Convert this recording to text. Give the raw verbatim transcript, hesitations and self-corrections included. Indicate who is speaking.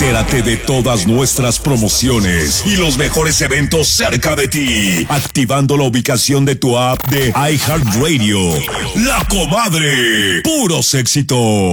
Speaker 1: Entérate de todas nuestras promociones y los mejores eventos cerca de ti, activando la ubicación de tu app de iHeartRadio. La Comadre, puros éxitos.